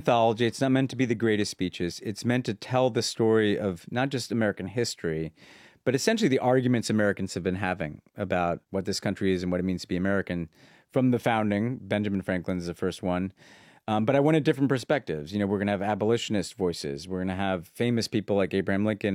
anthology. It's not meant to be the greatest speeches. It's meant to tell the story of not just American history, but essentially the arguments Americans have been having about what this country is and what it means to be American from the founding. Benjamin Franklin is the first one. But I wanted different perspectives. You know, we're going to have abolitionist voices. We're going to have famous people like Abraham Lincoln